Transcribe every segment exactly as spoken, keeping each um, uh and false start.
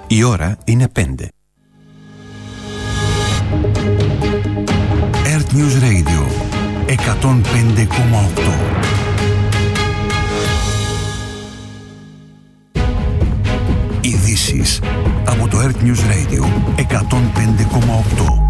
Η ώρα είναι πέντε. Earth News Radio εκατόν πέντε κόμμα οκτώ. Ειδήσεις από το Earth News Radio εκατόν πέντε κόμμα οκτώ.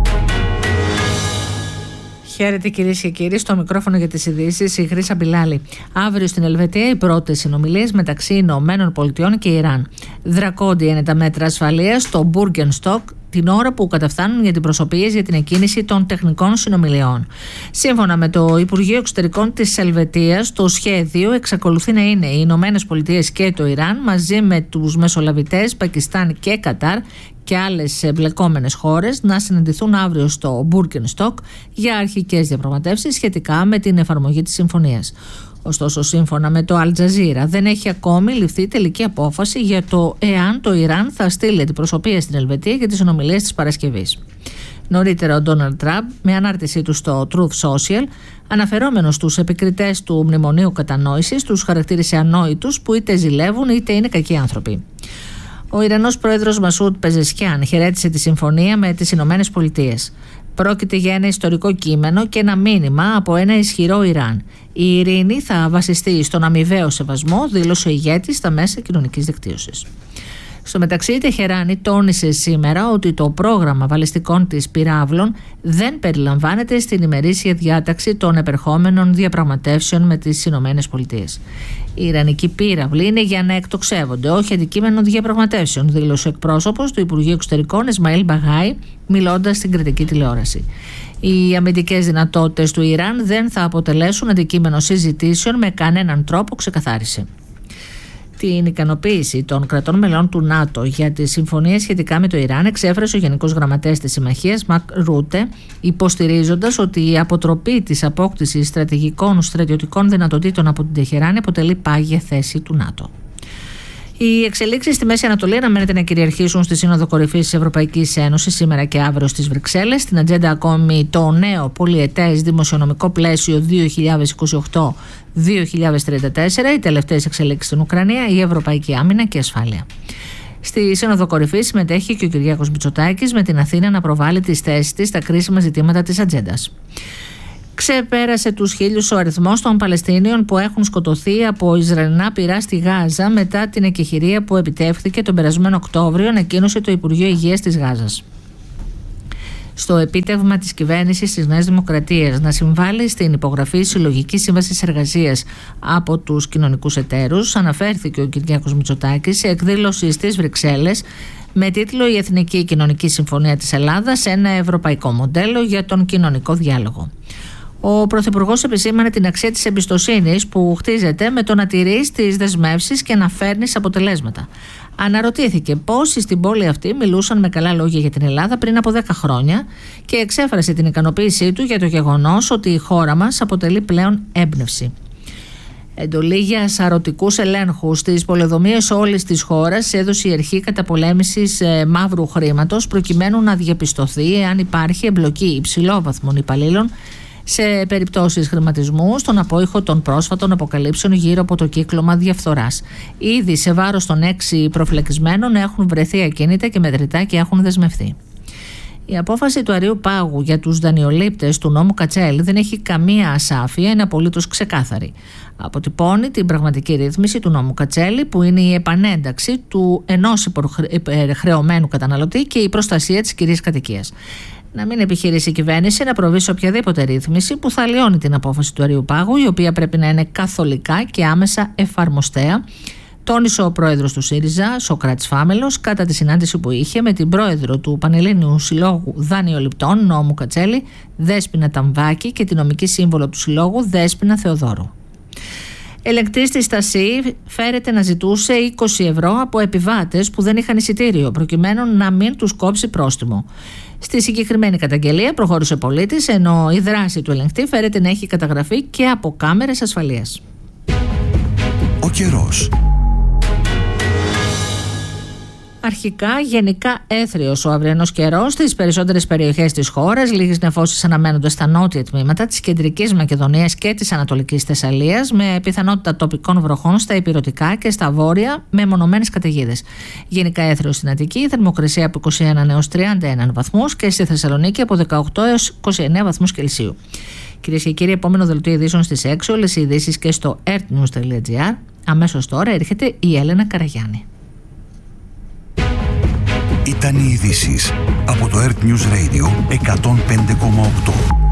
Χαίρετε κυρίες και κύριοι, στο μικρόφωνο για τις ειδήσεις η Χρύσα Μπιλάλη. Αύριο στην Ελβετία οι πρώτες συνομιλίες μεταξύ Ηνωμένων Πολιτειών και Ιράν. Δρακόντια είναι τα μέτρα ασφαλείας στο Μπουργκενστοκ την ώρα που καταφθάνουν για την προσωπίες για την εκκίνηση των τεχνικών συνομιλιών. Σύμφωνα με το Υπουργείο Εξωτερικών της Ελβετίας, το σχέδιο εξακολουθεί να είναι οι Ηνωμένες Πολιτείες και το Ιράν μαζί με τους μεσολαβητές Πακιστάν και Κατάρ και άλλες εμπλεκόμενες χώρες να συναντηθούν αύριο στο Μπουργκενστοκ για αρχικές διαπραγματεύσεις σχετικά με την εφαρμογή της συμφωνίας. Ωστόσο, σύμφωνα με το Αλ Τζαζίρα, δεν έχει ακόμη ληφθεί τελική απόφαση για το εάν το Ιράν θα στείλει αντιπροσωπεία στην Ελβετία για τις συνομιλίες της Παρασκευής. Νωρίτερα, ο Ντόναλντ Τραμπ, με ανάρτησή του στο Truth Social, αναφερόμενος στους επικριτές του Μνημονίου Κατανόησης, τους χαρακτήρισε ανόητους που είτε ζηλεύουν είτε είναι κακοί άνθρωποι. Ο Ιρανός πρόεδρος Μασούντ Πεζεσκιάν χαιρέτησε τη συμφωνία με τις Ηνωμένες Πολιτείες. Πρόκειται για ένα ιστορικό κείμενο και ένα μήνυμα από ένα ισχυρό Ιράν. Η ειρήνη θα βασιστεί στον αμοιβαίο σεβασμό, δήλωσε ο ηγέτης στα μέσα κοινωνικής δικτύωσης. Στο μεταξύ, η Τεχεράνη τόνισε σήμερα ότι το πρόγραμμα βαλιστικών της πυράβλων δεν περιλαμβάνεται στην ημερήσια διάταξη των επερχόμενων διαπραγματεύσεων με τις Ηνωμένες Πολιτείες. Οι Ιρανικοί πύραυλοι είναι για να εκτοξεύονται, όχι αντικείμενο διαπραγματεύσεων, δήλωσε ο εκπρόσωπος του Υπουργείου Εξωτερικών Ισμαήλ Μπαγάη, μιλώντας στην κριτική τηλεόραση. Οι αμυντικές δυνατότητες του Ιράν δεν θα αποτελέσουν αντικείμενο συζητήσεων με κανέναν τρόπο, ξεκαθάρισε. Την ικανοποίηση των κρατών μελών του ΝΑΤΟ για τις συμφωνίες σχετικά με το Ιράν εξέφρασε ο Γενικός Γραμματέας της Συμμαχίας, Μαρκ Ρούτε, υποστηρίζοντας ότι η αποτροπή της απόκτησης στρατηγικών στρατιωτικών δυνατοτήτων από την Τεχεράνη αποτελεί πάγια θέση του ΝΑΤΟ. Οι εξελίξεις στη Μέση Ανατολή αναμένεται να κυριαρχήσουν στη Σύνοδο Κορυφής της Ευρωπαϊκής Ένωσης σήμερα και αύριο στις Βρυξέλλες. Στην ατζέντα ακόμη το νέο πολυετές δημοσιονομικό πλαίσιο δύο χιλιάδες είκοσι οκτώ δύο χιλιάδες τριάντα τέσσερα, οι τελευταίες εξελίξεις στην Ουκρανία, η ευρωπαϊκή άμυνα και ασφάλεια. Στη Σύνοδο Κορυφής συμμετέχει και ο Κυριάκος Μητσοτάκης με την Αθήνα να προβάλλει τις θέσεις της στα κρίσιμα ζητήματα της ατζέντας. Ξεπέρασε τους χίλιους ο αριθμός των Παλαιστίνιων που έχουν σκοτωθεί από Ισραηλινά πυρά στη Γάζα μετά την εκεχηρία που επιτεύχθηκε τον περασμένο Οκτώβριο, ανακοίνωσε το Υπουργείο Υγείας της Γάζας. Στο επίτευγμα της κυβέρνησης της Νέας Δημοκρατίας να συμβάλλει στην υπογραφή συλλογικής σύμβασης εργασίας από τους κοινωνικούς εταίρους, αναφέρθηκε ο Κυριάκος Μητσοτάκης σε εκδήλωση στις Βρυξέλλες με τίτλο «Η Εθνική Κοινωνική Συμφωνία της Ελλάδας, ένα ευρωπαϊκό μοντέλο για τον κοινωνικό διάλογο». Ο Πρωθυπουργός επισήμανε την αξία της εμπιστοσύνης που χτίζεται με το να τηρείς τις δεσμεύσεις και να φέρνεις αποτελέσματα. Αναρωτήθηκε πόσοι στην πόλη αυτή μιλούσαν με καλά λόγια για την Ελλάδα πριν από δέκα χρόνια και εξέφρασε την ικανοποίησή του για το γεγονός ότι η χώρα μας αποτελεί πλέον έμπνευση. Εντολή για σαρωτικούς ελέγχους στις πολεοδομίες όλης της χώρας έδωσε η Αρχή Καταπολέμησης Μαύρου Χρήματος προκειμένου να διαπιστωθεί εάν υπάρχει εμπλοκή υψηλόβαθμων υπαλλήλων σε περιπτώσεις χρηματισμού στον απόϊχο των πρόσφατων αποκαλύψεων γύρω από το κύκλωμα διαφθοράς. Ήδη σε βάρος των έξι προφυλακισμένων έχουν βρεθεί ακίνητα και μετρητά και έχουν δεσμευθεί. Η απόφαση του Αρείου Πάγου για τους δανειολήπτες του νόμου Κατσέλη δεν έχει καμία ασάφεια, είναι απολύτως ξεκάθαρη. Αποτυπώνει την πραγματική ρύθμιση του νόμου Κατσέλη, που είναι η επανένταξη του ενός υπερχρεωμένου καταναλωτή και η προστασία της κυρίας κατοικίας. Να μην επιχειρήσει η κυβέρνηση να προβεί σε οποιαδήποτε ρύθμιση που θα αλλοιώνει την απόφαση του Αρείου Πάγου, η οποία πρέπει να είναι καθολικά και άμεσα εφαρμοστέα, τόνισε ο πρόεδρος του ΣΥΡΙΖΑ, Σοκράτης Φάμελος, κατά τη συνάντηση που είχε με την πρόεδρο του Πανελλήνιου Συλλόγου Δανειοληπτών νόμου Κατσέλη, Δέσποινα Ταμβάκη, και την νομική σύμβολο του Συλλόγου, Δέσποινα Θεοδόρου. Ελεγκτής της Στασί φέρεται να ζητούσε είκοσι ευρώ από επιβάτες που δεν είχαν εισιτήριο, προκειμένου να μην τους κόψει πρόστιμο. Στη συγκεκριμένη καταγγελία προχώρησε ο πολίτης, ενώ η δράση του ελεγκτή φέρεται να έχει καταγραφεί και από κάμερες ασφαλείας. Ο καιρός. Αρχικά γενικά έθριος ο αυριανός καιρός στις περισσότερες περιοχές της χώρας. Λίγες νεφώσεις αναμένονται στα νότια τμήματα της κεντρικής Μακεδονίας και της ανατολικής Θεσσαλίας, με πιθανότητα τοπικών βροχών στα ηπειρωτικά και στα βόρεια, με μονομένες καταιγίδες. Γενικά έθριος στην Αττική, θερμοκρασία από είκοσι ένα έως τριάντα ένα βαθμούς και στη Θεσσαλονίκη από δεκαοκτώ έως είκοσι εννέα βαθμούς Κελσίου. Κυρίες και κύριοι, επόμενο δελτίο ειδήσεων στις έξι, όλες οι ειδήσεις και στο earthnews τελεία gr. Αμέσως τώρα έρχεται η Έλενα Καραγιάννη. Ήταν οι ειδήσεις από το Earth News Radio εκατόν πέντε κόμμα οκτώ.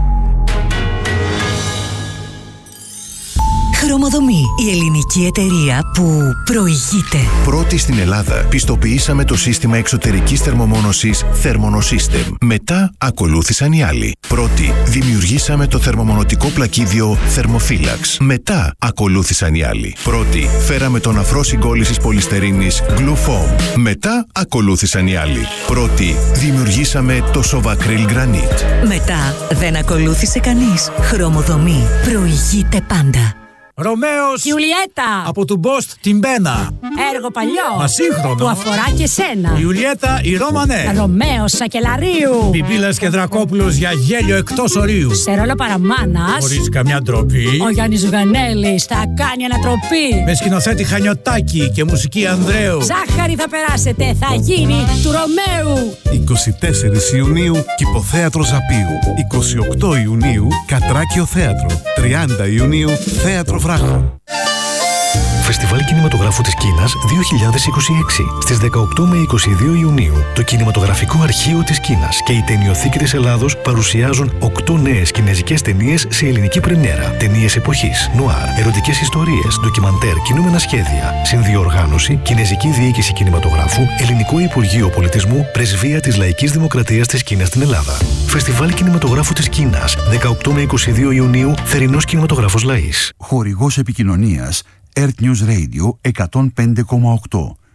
Χρωμοδομή, η ελληνική εταιρεία που προηγείται. Πρώτη στην Ελλάδα, πιστοποιήσαμε το σύστημα εξωτερικής θερμομόνωσης Thermonosystem. Μετά ακολούθησαν οι άλλοι. Πρώτη, δημιουργήσαμε το θερμομονωτικό πλακίδιο Thermophilax. Μετά ακολούθησαν οι άλλοι. Πρώτη, φέραμε τον αφρό συγκόλλησης πολυστερίνης Glufoam. Μετά ακολούθησαν οι άλλοι. Πρώτη, δημιουργήσαμε το Sovacryl Granite. Μετά δεν ακολούθησε κανείς. Χρωμοδομή, προηγείται πάντα. Ρωμαίος Ιουλιέτα από του Μπόστ την Μπένα. Έργο παλιό Μα σύγχρονο που αφορά και σένα. Ιουλιέτα η Ρώμανε. Ρωμαίος Σακελαρίου. Πιπίλας και Δρακόπουλος για γέλιο εκτός ορίου. Σε ρόλο παραμάνας Χωρίς καμιά ντροπή. ο Γιάννης Ζουγανέλης θα κάνει ανατροπή. Με σκηνοθέτη Χανιωτάκη και μουσική Ανδρέου. Ζάχαρη θα περάσετε, θα γίνει του Ρωμαίου. είκοσι τέσσερις Ιουνίου Κηποθέατρο Ζαπίου. είκοσι οκτώ Ιουνίου Κατράκιο Θέατρο. τριάντα Ιουνίου Θέατρο Βράχο. Φεστιβάλ Κινηματογράφου της Κίνας δύο χιλιάδες είκοσι έξι. Στις δεκαοκτώ με είκοσι δύο Ιουνίου, το Κινηματογραφικό Αρχείο της Κίνας και η Ταινιοθήκη της Ελλάδος παρουσιάζουν οκτώ νέες κινέζικες ταινίες σε ελληνική πρεμιέρα. Ταινίες εποχής, νουάρ, ερωτικές ιστορίες, ντοκιμαντέρ, κινούμενα σχέδια. Συνδιοργάνωση, Κινέζικη Διοίκηση Κινηματογράφου, Ελληνικό Υπουργείο Πολιτισμού, Πρεσβεία της Λαϊκής Δημοκρατίας της Κίνας στην Ελλάδα. Φεστιβάλ Κινηματογράφου της Κίνας, δεκαοκτώ με είκοσι δύο Ιουνίου, θερινός κινηματογράφος Λαΐς. Χορηγός επικοινωνίας Earth News Radio εκατόν πέντε κόμμα οκτώ.